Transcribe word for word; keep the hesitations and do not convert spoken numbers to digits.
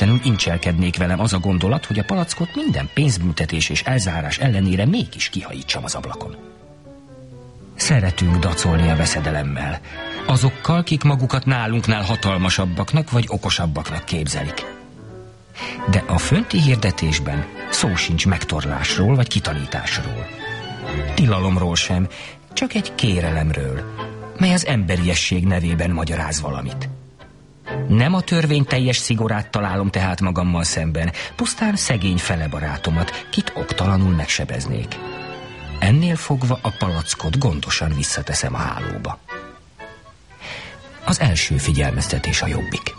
Feltétlenül incselkednék velem az a gondolat, hogy a palackot minden pénzbüntetés és elzárás ellenére mégis kihajítsam az ablakon. Szeretünk dacolni a veszedelemmel, azokkal, kik magukat nálunknál hatalmasabbaknak vagy okosabbaknak képzelik. De a fönti hirdetésben szó sincs megtorlásról vagy kitanításról. Tilalomról sem, csak egy kérelemről, mely az emberiesség nevében magyaráz valamit. Nem a törvény teljes szigorát találom tehát magammal szemben, pusztán szegény felebarátomat, kit oktalanul megsebeznék. Ennél fogva a palackot gondosan visszateszem a hálóba. Az első figyelmeztetés a jobbik.